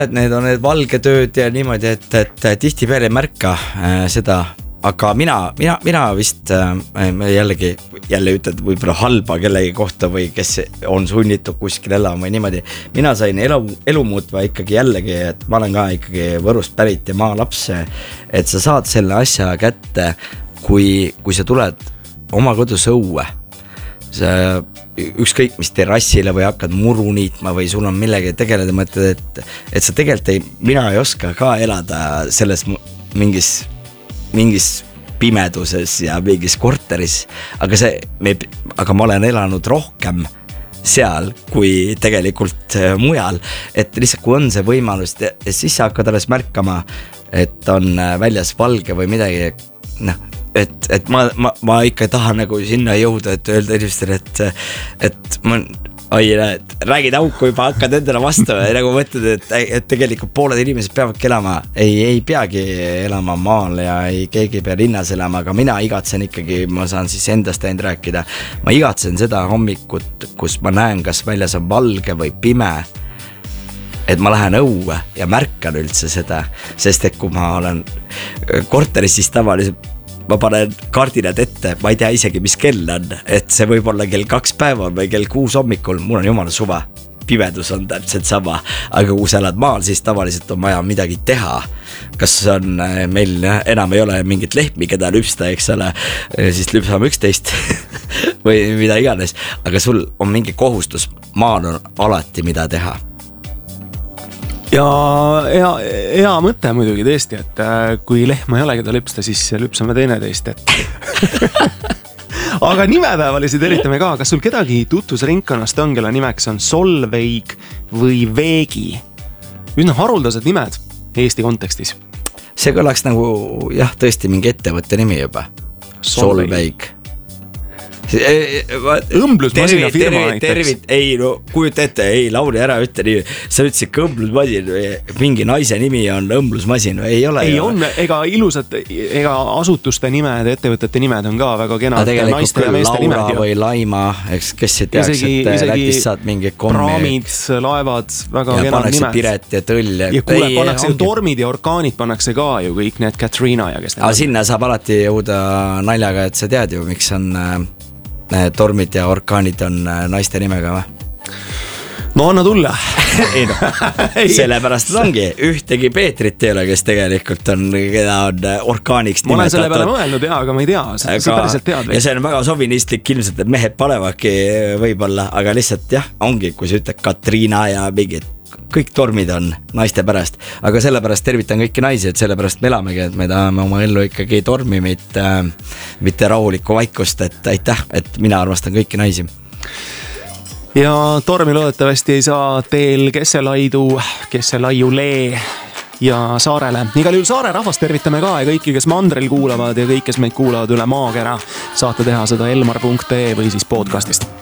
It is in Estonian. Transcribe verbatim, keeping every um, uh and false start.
et need on need valgetööd ja niimoodi, et, et tihti peale ei märka äh, seda. Aga mina, mina, mina vist äh, jällegi, jälle ütled võib-olla halba kellegi kohta või kes on sunnitud kuskil elama või niimoodi. Mina sain elu, elu muutva ikkagi jällegi, et ma olen ka ikkagi Võrust pärit ja maalaps, et sa saad selle asja kätte, kui, kui sa tuled oma kodus õue. Sa ükskõik mis terrassile või hakkad muru niitma või sul on millegi tegeleda, mõtled, et, et sa tegelikult ei, mina ei oska ka elada selles mingis mingis pimeduses ja mingis korteris, aga see, me, aga ma olen elanud rohkem seal kui tegelikult mujal, et lihtsalt kui on see võimalus ja siis sa hakkad alles märkama, et on väljas valge või midagi, noh, et, et ma, ma, ma ikka ei taha nagu sinna jõuda, et öelda inimestele, et, et ma oi, räägid auku juba, hakkad endale vastu ja nagu mõtled, et, et tegelikult pooled inimesed peavadki elama, ei, ei peagi elama maal ja ei, keegi ei pea linnas elama, aga mina igatsen ikkagi, ma saan siis endast ainult rääkida, ma igatsen seda hommikut, kus ma näen, kas väljas on valge või pime, et ma lähen õue ja märkan üldse seda, sest et kui ma olen korteris, siis tavaliselt ma panen kardinad ette, ma ei tea isegi, mis kell on, et see võib olla kell kaks päeval või kell kuus hommikul, mul on jumala suva, pimedus on täpselt sama, aga kui sa elad maal, siis tavaliselt on vaja midagi teha, kas on, meil enam ei ole mingit lehmi, keda lüpsta, eks ole, siis lüpsame üksteist või mida iganes, aga sul on mingi kohustus, maal on alati mida teha. Ja hea, hea mõte muidugi tõesti, et kui lehma ei ole, keda lüpsta, siis lüpsame teine teist, et aga nimepäevalisi tervitame ka, kas sul kedagi tutvusringkonnast on, kelle nimeks on Solveig või Veegi? Üsna haruldased nimed Eesti kontekstis. See kõlaks nagu, jah, tõesti mingi ettevõtte nimi juba. Solveig, Solveig. Õmblusmasina firma näiteks. Tervit, ei no kujuta ette, ei Lauri ära ütle nii, sa ütlesid ka õmblusmasin, mingi naise nimi on õmblusmasin, ei ole. Ei on, ega ilusad, ega asutuste nimed, ettevõtete nimed on ka väga kenad, naiste ja meeste nimed. Laura või Laima, eks kes ei teaks, isegi, et Lätis saad mingi kommi. Praamid, laevad, väga ja kenad nimed. Ja Piret ja Tõll. Ja kuule, pannakse ju tormid ja orkaanid pannakse ka ju, kõik need Katrina ja kes aga sinna saab alati jõuda naljaga, et sa tead ju, miks on tormid ja orkaanid on naiste nimega või? No anna tulla. ei no, sellepärast ongi, ühtegi Peetrit ei ole, kes tegelikult on, keda on orkaaniks nimetatud. Ma olen selle peale mõelnud, jaa, aga ma ei tea, sa päriselt tead või? Ja see on väga sovinistlik ilmselt, et mehed panevadki võib-olla, aga lihtsalt jah, ongi, kui sa ütled Katriina ja mingid, kõik tormid on naiste pärast, aga sellepärast tervitan kõiki naisi, et sellepärast me elamegi, et me tahame oma ellu ikkagi tormi, mitte, mitte rahulikku vaikust, et aitäh, et mina armastan kõiki naisi. Ja tormi loodetavasti ei saa teel Kesselaidu, Kesselaiu lee ja Saarele. Igal juhul Saare rahvast tervitame ka ja kõiki, kes mandril kuulavad ja kõik, kes meid kuulavad üle maakera, saate teha seda elmar punkt ee või siis podcastist.